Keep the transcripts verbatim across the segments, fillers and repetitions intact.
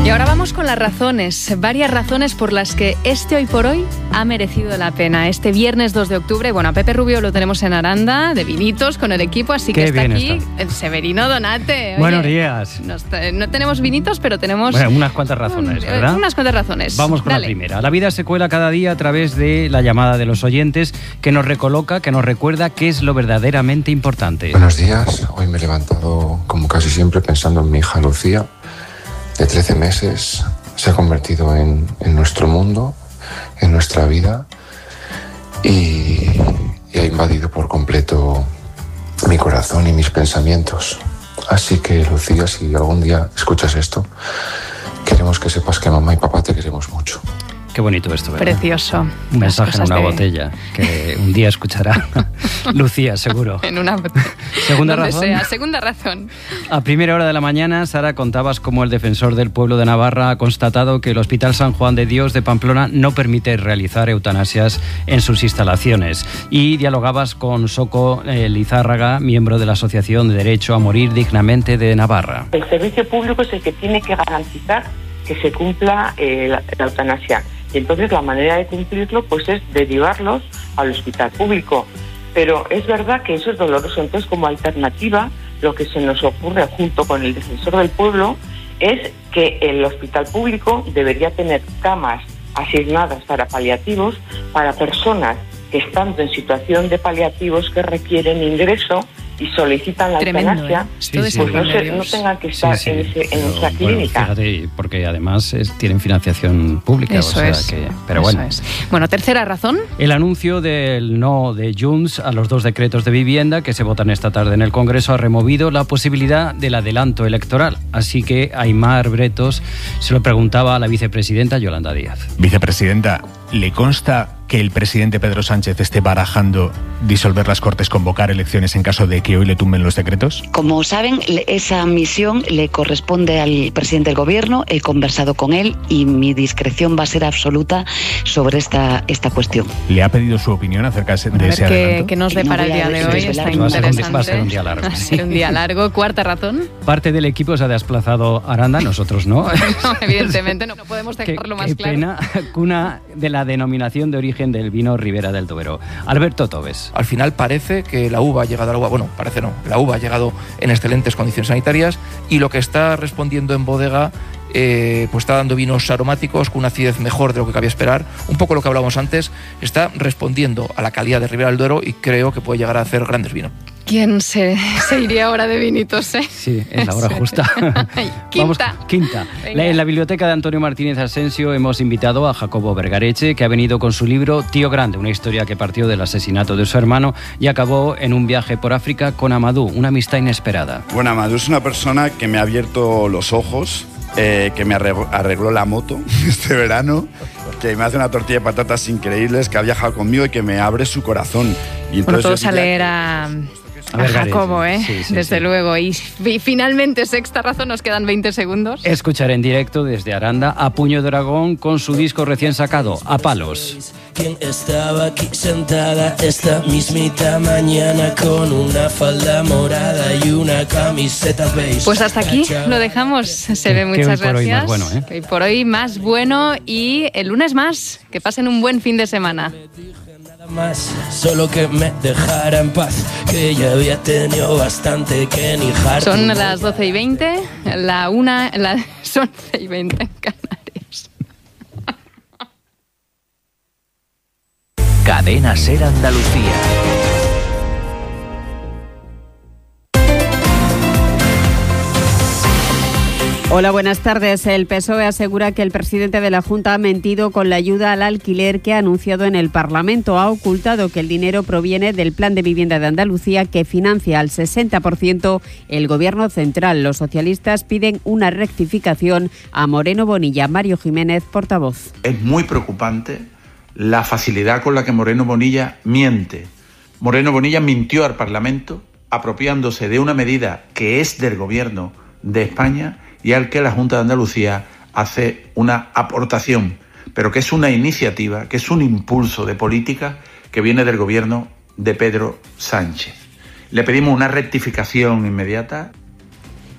Y ahora vamos con las razones, varias razones por las que este Hoy por Hoy ha merecido la pena. Este viernes dos de octubre, bueno, a Pepe Rubio lo tenemos en Aranda, de vinitos, con el equipo, así Qué que está bien aquí está. el Severino Donate. Oye, Buenos días. No, no tenemos vinitos, pero tenemos... Bueno, unas cuantas razones, ¿verdad? Unas cuantas razones. Vamos con Dale. la primera. La vida se cuela cada día a través de la llamada de los oyentes, que nos recoloca, que nos recuerda qué es lo verdaderamente importante. Buenos días. Hoy me he levantado, como casi siempre, pensando en mi hija Lucía, de trece meses. Se ha convertido en, en nuestro mundo, en nuestra vida, y, y ha invadido por completo mi corazón y mis pensamientos. Así que, Lucía, si algún día escuchas esto, queremos que sepas que mamá y papá te queremos mucho. Qué bonito esto, ¿verdad? Precioso. Un mensaje en una de... botella que un día escuchará Lucía, seguro. En una botella. Segunda Donde razón. sea. Segunda razón. A primera hora de la mañana, Sara, contabas cómo el defensor del pueblo de Navarra ha constatado que el Hospital San Juan de Dios de Pamplona no permite realizar eutanasias en sus instalaciones. Y dialogabas con Soco eh, Lizárraga, miembro de la Asociación de Derecho a Morir Dignamente de Navarra. El servicio público es el que tiene que garantizar que se cumpla eh, la, la eutanasia. Y entonces la manera de cumplirlo pues es derivarlos al hospital público. Pero es verdad que eso es doloroso. Entonces, como alternativa, lo que se nos ocurre junto con el defensor del pueblo es que el hospital público debería tener camas asignadas para paliativos, para personas que estando en situación de paliativos que requieren ingreso y solicitan la Tremendo, eutanasia, ¿eh? Sí, pues sí, no, bueno, se, no tengan que estar Sí, sí, en, ese, en pero, nuestra bueno, clínica. fíjate, porque además es, tienen financiación pública. Eso o sea es. que, pero Eso bueno. es. Bueno, tercera razón. El anuncio del no de Junts a los dos decretos de vivienda que se votan esta tarde en el Congreso ha removido la posibilidad del adelanto electoral. Así que Aimar Bretos se lo preguntaba a la vicepresidenta Yolanda Díaz. Vicepresidenta, ¿le consta que el presidente Pedro Sánchez esté barajando disolver las Cortes, convocar elecciones en caso de que hoy le tumben los decretos? Como saben, esa misión le corresponde al presidente del Gobierno. He conversado con él y mi discreción va a ser absoluta sobre esta, esta cuestión. ¿Le ha pedido su opinión acerca de A ver ese qué, adelanto? qué nos No depara voy el a día de hoy. desvelar. Está Va a ser un- interesante. va a ser un día largo. Va a ser un día largo. Cuarta razón. Parte del equipo se ha desplazado a Aranda, nosotros no. No, evidentemente no podemos Qué, dejarlo más qué claro. pena, cuna de la denominación de origen del vino Ribera del Duero. Alberto Tobes. Al final parece que la uva ha llegado a la uva, bueno, parece no, la uva ha llegado en excelentes condiciones sanitarias y lo que está respondiendo en bodega eh, pues está dando vinos aromáticos con una acidez mejor de lo que cabía esperar. Un poco lo que hablábamos antes, está respondiendo a la calidad de Ribera del Duero y creo que puede llegar a hacer grandes vinos. ¿Quién se, se iría ahora de vinitos, eh? Sí, es la hora justa. Quinta. Vamos, quinta. Venga. La- en la biblioteca de Antonio Martínez Asensio hemos invitado a Jacobo Vergareche, que ha venido con su libro Tío Grande, una historia que partió del asesinato de su hermano y acabó en un viaje por África con Amadou, una amistad inesperada. Bueno, Amadou es una persona que me ha abierto los ojos, eh, que me arregló, arregló la moto este verano, que me hace una tortilla de patatas increíbles, que ha viajado conmigo y que me abre su corazón. Y Bueno, entonces todos yo a diría leer que- a, A a Vergareche. Jacobo, ¿eh? Sí, sí, Desde sí. luego. Y, y finalmente, sexta razón, nos quedan veinte segundos. Escuchar en directo desde Aranda a Puño de Dragón con su disco recién sacado, A Palos. ¿Quién estaba aquí sentada esta mismita mañana con una falda morada y una camiseta beige? Pues hasta aquí lo dejamos. Se ve, Que muchas hoy por hoy gracias. más bueno, ¿eh? Que hoy por hoy más bueno y el lunes más. Que pasen un buen fin de semana. Nada más, solo que me dejara en paz, que ya había tenido bastante que ni harto. Son las doce y veinte, la una, las once y veinte en Canarias. Cadena Ser Andalucía. Hola, buenas tardes. El P S O E asegura que el presidente de la Junta ha mentido con la ayuda al alquiler que ha anunciado en el Parlamento. Ha ocultado que el dinero proviene del Plan de Vivienda de Andalucía, que financia al sesenta por ciento el Gobierno central. Los socialistas piden una rectificación a Moreno Bonilla. Mario Jiménez, portavoz. Es muy preocupante la facilidad con la que Moreno Bonilla miente. Moreno Bonilla mintió al Parlamento apropiándose de una medida que es del Gobierno de España y al que la Junta de Andalucía hace una aportación, pero que es una iniciativa, que es un impulso de política que viene del Gobierno de Pedro Sánchez. Le pedimos una rectificación inmediata.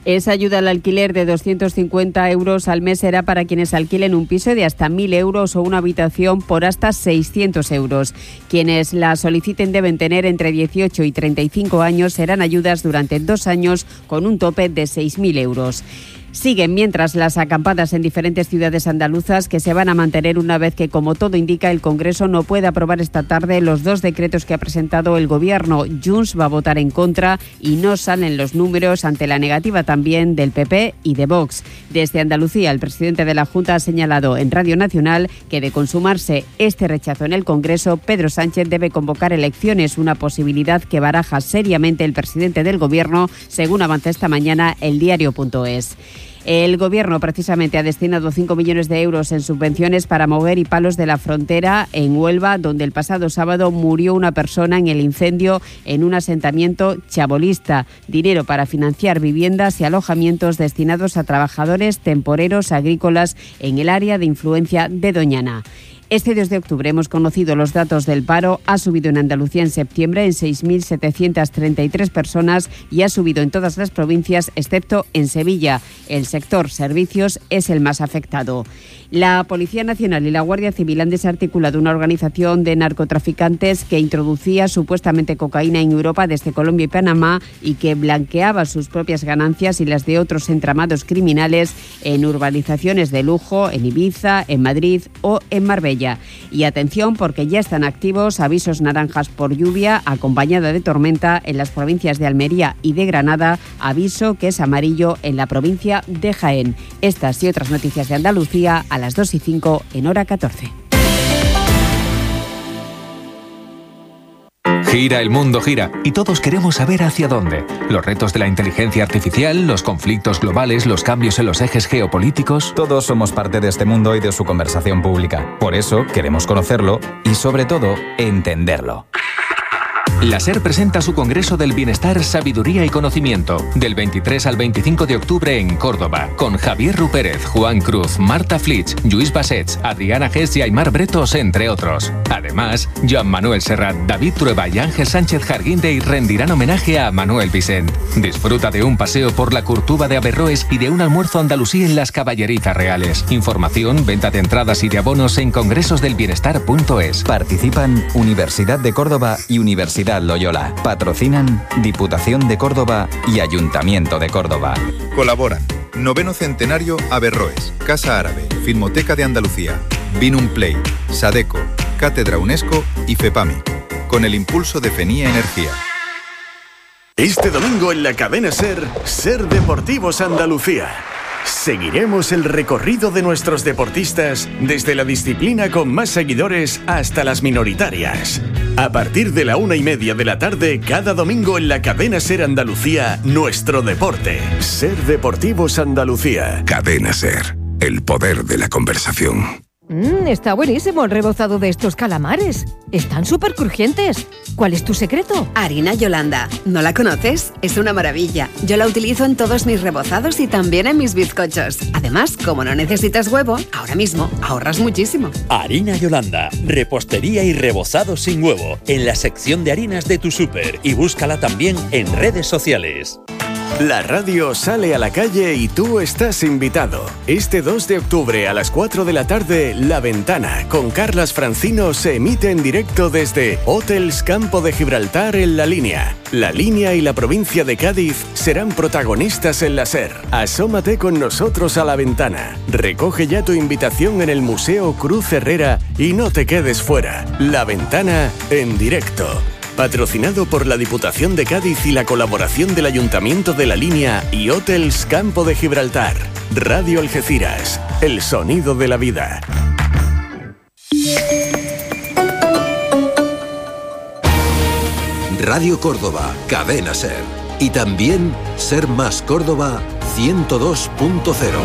Esa ayuda al alquiler de doscientos cincuenta euros al mes será para quienes alquilen un piso de hasta mil euros o una habitación por hasta seiscientos euros. Quienes la soliciten deben tener entre dieciocho y treinta y cinco años. Serán ayudas durante dos años con un tope de seis mil euros. Siguen mientras las acampadas en diferentes ciudades andaluzas que se van a mantener una vez que, como todo indica, el Congreso no puede aprobar esta tarde los dos decretos que ha presentado el Gobierno. Junts va a votar en contra y no salen los números ante la negativa también del P P y de Vox. Desde Andalucía, el presidente de la Junta ha señalado en Radio Nacional que, de consumarse este rechazo en el Congreso, Pedro Sánchez debe convocar elecciones, una posibilidad que baraja seriamente el presidente del Gobierno, según avanza esta mañana el diario punto es. El Gobierno precisamente ha destinado cinco millones de euros en subvenciones para Moguer y Palos de la Frontera, en Huelva, donde el pasado sábado murió una persona en el incendio en un asentamiento chabolista. Dinero para financiar viviendas y alojamientos destinados a trabajadores temporeros agrícolas en el área de influencia de Doñana. Este dos de octubre hemos conocido los datos del paro. Ha subido en Andalucía en septiembre en seis mil setecientas treinta y tres personas y ha subido en todas las provincias excepto en Sevilla. El sector servicios es el más afectado. La Policía Nacional y la Guardia Civil han desarticulado una organización de narcotraficantes que introducía supuestamente cocaína en Europa desde Colombia y Panamá y que blanqueaba sus propias ganancias y las de otros entramados criminales en urbanizaciones de lujo, en Ibiza, en Madrid o en Marbella. Y atención, porque ya están activos avisos naranjas por lluvia acompañada de tormenta en las provincias de Almería y de Granada, aviso que es amarillo en la provincia de Jaén. Estas y otras noticias de Andalucía a las dos y cinco en hora catorce. Gira el mundo, gira, y todos queremos saber hacia dónde. Los retos de la inteligencia artificial, los conflictos globales, los cambios en los ejes geopolíticos. Todos somos parte de este mundo y de su conversación pública. Por eso queremos conocerlo y, sobre todo, entenderlo. La SER presenta su Congreso del Bienestar, Sabiduría y Conocimiento, del veintitrés al veinticinco de octubre en Córdoba, con Javier Rupérez, Juan Cruz, Marta Flitsch, Lluís Bassets, Adriana Gess y Aymar Bretos, entre otros. Además, Joan Manuel Serrat, David Trueba y Ángel Sánchez Jarguindey rendirán homenaje a Manuel Vicent. Disfruta de un paseo por la Curtuba de Averroes y de un almuerzo andalusí en las Caballerizas Reales. Información, venta de entradas y de abonos en congresos del bienestar punto es. Participan Universidad de Córdoba y Universidad Loyola. Patrocinan Diputación de Córdoba y Ayuntamiento de Córdoba. Colaboran Noveno Centenario Averroes, Casa Árabe, Filmoteca de Andalucía, Vinum Play, Sadeco, Cátedra UNESCO y FEPAMI, con el impulso de Fenía Energía. Este domingo en la cadena SER, SER Deportivos Andalucía. Seguiremos el recorrido de nuestros deportistas desde la disciplina con más seguidores hasta las minoritarias. A partir de la una y media de la tarde, cada domingo en la cadena SER Andalucía, nuestro deporte. SER Deportivos Andalucía. Cadena SER, el poder de la conversación. Mmm, está buenísimo el rebozado de estos calamares. Están súper crujientes. ¿Cuál es tu secreto? Harina Yolanda. ¿No la conoces? Es una maravilla. Yo la utilizo en todos mis rebozados y también en mis bizcochos. Además, como no necesitas huevo, ahora mismo ahorras muchísimo. Harina Yolanda. Repostería y rebozado sin huevo. En la sección de harinas de tu súper. Y búscala también en redes sociales. La radio sale a la calle y tú estás invitado. Este dos de octubre a las cuatro de la tarde, La Ventana, con Carlas Francino, se emite en directo desde Hotels Campo de Gibraltar en La Línea. La Línea y la provincia de Cádiz serán protagonistas en la SER. Asómate con nosotros a La Ventana. Recoge ya tu invitación en el Museo Cruz Herrera y no te quedes fuera. La Ventana en directo. Patrocinado por la Diputación de Cádiz y la colaboración del Ayuntamiento de La Línea y Hotels Campo de Gibraltar. Radio Algeciras, el sonido de la vida. Radio Córdoba, Cadena SER. Y también SER Más Córdoba ciento dos punto cero.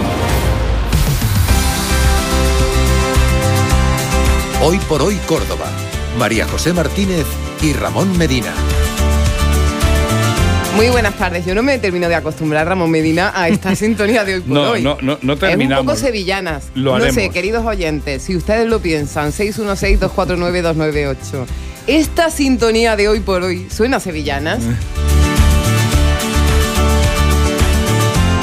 Hoy por hoy Córdoba. María José Martínez y Ramón Medina. Muy buenas tardes. Yo no me termino de acostumbrar, Ramón Medina, a esta sintonía de hoy por no, hoy. No, no, no terminamos. Es un poco sevillanas. Lo no haremos. sé, queridos oyentes, si ustedes lo piensan, seis uno seis, dos cuatro nueve, dos nueve ocho. Esta sintonía de hoy por hoy suena a sevillanas.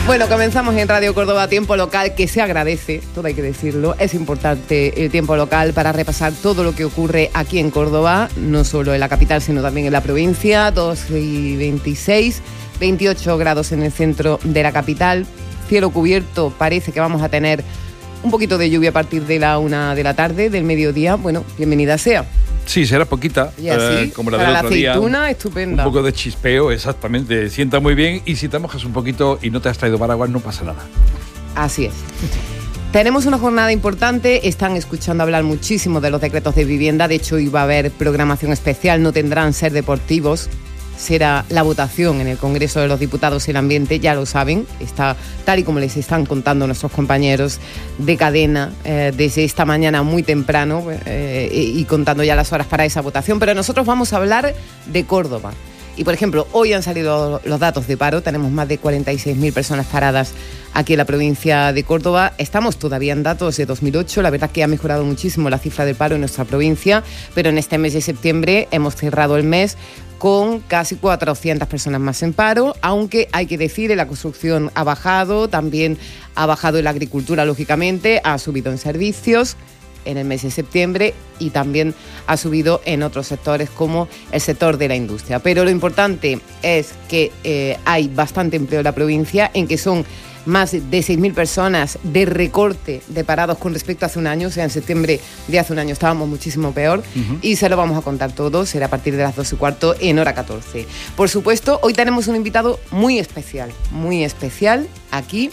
Bueno, comenzamos en Radio Córdoba, tiempo local, que se agradece, todo hay que decirlo. Es importante el tiempo local para repasar todo lo que ocurre aquí en Córdoba, no solo en la capital, sino también en la provincia. doce y veintiséis, veintiocho grados en el centro de la capital. Cielo cubierto, parece que vamos a tener un poquito de lluvia a partir de la una de la tarde, del mediodía. Bueno, bienvenida sea. Sí, será poquita, Y así, eh, como la para del la otro día. aceituna, estupenda. Un poco de chispeo, exactamente, sienta muy bien, y si te mojas un poquito y no te has traído paraguas, no pasa nada. Así es. Tenemos una jornada importante, están escuchando hablar muchísimo de los decretos de vivienda, de hecho hoy va a haber programación especial, no tendrán ser deportivos, será la votación en el Congreso de los Diputados y el Ambiente, ya lo saben, está tal y como les están contando nuestros compañeros de cadena eh, desde esta mañana muy temprano eh, y contando ya las horas para esa votación, pero nosotros vamos a hablar de Córdoba. Y, por ejemplo, hoy han salido los datos de paro, tenemos más de cuarenta y seis mil personas paradas aquí en la provincia de Córdoba. Estamos todavía en datos de dos mil ocho, la verdad que ha mejorado muchísimo la cifra de paro en nuestra provincia, pero en este mes de septiembre hemos cerrado el mes con casi cuatrocientas personas más en paro, aunque hay que decir que la construcción ha bajado, también ha bajado en la agricultura, lógicamente, ha subido en servicios en el mes de septiembre y también ha subido en otros sectores como el sector de la industria. Pero lo importante es que eh, hay bastante empleo en la provincia, en que son más de seis mil personas de recorte de parados con respecto a hace un año, o sea, en septiembre de hace un año estábamos muchísimo peor, uh-huh. y se lo vamos a contar todo, será a partir de las dos y cuarto en hora catorce. Por supuesto, hoy tenemos un invitado muy especial, muy especial aquí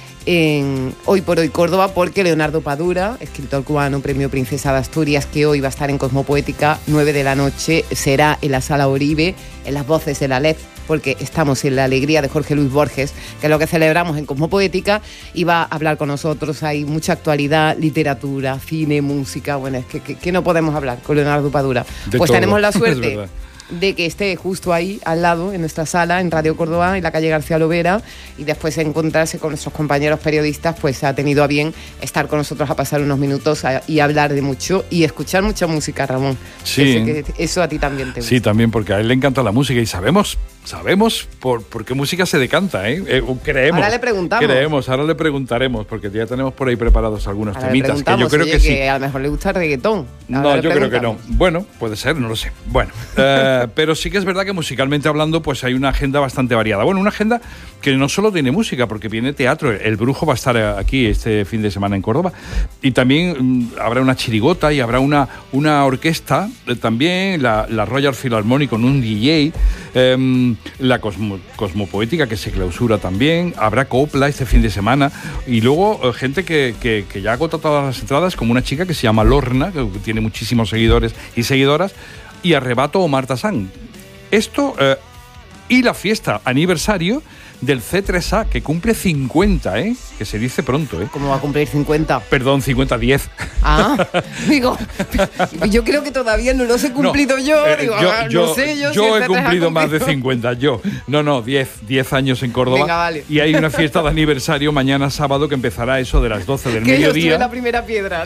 en Hoy por Hoy Córdoba, porque Leonardo Padura, escritor cubano, premio Princesa de Asturias, que hoy va a estar en Cosmopoética, nueve de la noche, será en la Sala Oribe, en las voces de la L E D, porque estamos en la alegría de Jorge Luis Borges, que es lo que celebramos en Cosmopoética, y va a hablar con nosotros. Hay mucha actualidad, literatura, cine, música, bueno, es que, que, que no podemos hablar con Leonardo Padura. De pues todo. Tenemos la suerte de que esté justo ahí, al lado, en nuestra sala, en Radio Córdoba, en la calle García Lovera, y después de encontrarse con nuestros compañeros periodistas, pues ha tenido a bien estar con nosotros a pasar unos minutos a, y hablar de mucho y escuchar mucha música, Ramón. Sí. Que, que eso a ti también te gusta. Sí, también, porque a él le encanta la música y sabemos, sabemos por, por qué música se decanta, ¿eh? eh creemos. Ahora le preguntamos. Creemos, ahora le preguntaremos, porque ya tenemos por ahí preparados algunos ahora temitas, que yo creo oye, que, que sí. a lo mejor le gusta el reggaetón. Ahora no, yo creo que no. Bueno, puede ser, no lo sé. Bueno, eh, pero sí que es verdad que musicalmente hablando, pues hay una agenda bastante variada. Bueno, una agenda que no solo tiene música, porque viene teatro. El Brujo va a estar aquí este fin de semana en Córdoba. Y también mmm, habrá una chirigota y habrá una, una orquesta eh, también, la, la Royal Philharmonic con un D J, eh, la Cosmo, Cosmopoética que se clausura también, habrá copla este fin de semana y luego eh, gente que, que, que ya ha agotado todas las entradas, como una chica que se llama Lorna, que tiene muchísimos seguidores y seguidoras, y Arrebato o Marta San. Esto eh, y la fiesta aniversario del C tres A, que cumple cincuenta, ¿eh? Que se dice pronto, ¿eh? ¿Cómo va a cumplir cincuenta? Perdón, cincuenta, diez. Ah, digo, yo creo que todavía no los he cumplido no, yo. Eh, digo, yo, ah, yo, no sé, yo, yo si he cumplido más de cincuenta, yo. No, no, diez, diez años en Córdoba. Venga, vale. Y hay una fiesta de aniversario mañana sábado que empezará eso de las doce del que mediodía. Que yo estuve la primera piedra.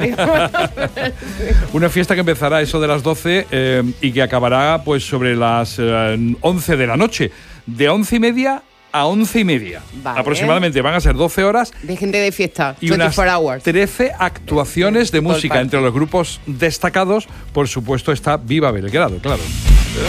Una fiesta que empezará eso de las doce eh, y que acabará pues sobre las eh, once de la noche. De once y media a once y media. Vale. Aproximadamente van a ser doce horas. De gente de fiesta. Y unas hours. trece actuaciones de música. Entre los grupos destacados, por supuesto, está Viva Belgrado, claro.